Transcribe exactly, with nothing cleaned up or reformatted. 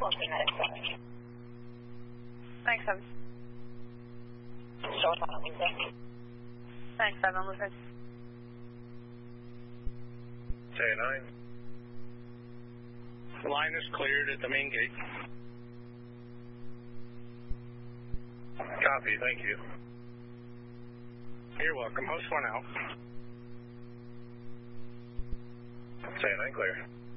looking at it. Thanks, Evan. Show us on the window. Thanks, Evan. Lucas. J nine. The line is cleared at the main gate. Copy, thank you. You're welcome. Host one out. J nine clear.